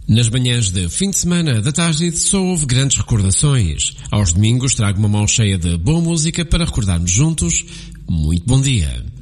Nas manhãs de fim de semana da Tarde só houve grandes recordações. Aos domingos trago uma mão cheia de boa música para recordarmos juntos. Muito bom dia.